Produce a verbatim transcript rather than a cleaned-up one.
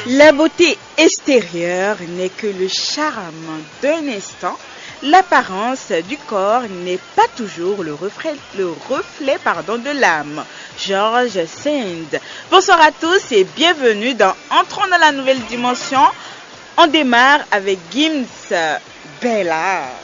La beauté extérieure n'est que le charme d'un instant. L'apparence du corps n'est pas toujours le reflet, le reflet pardon, de l'âme. George Sand. Bonsoir à tous et bienvenue dans Entrons dans la nouvelle dimension. On démarre avec Gims Bella.